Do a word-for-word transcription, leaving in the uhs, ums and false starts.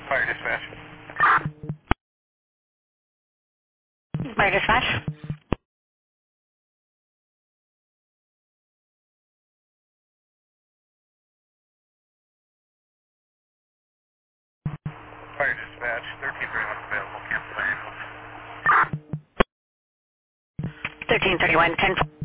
Fire dispatch. Fire dispatch. Fire dispatch. thirteen thirty-one available. Cancel my ambulance. thirteen thirty-one, ten.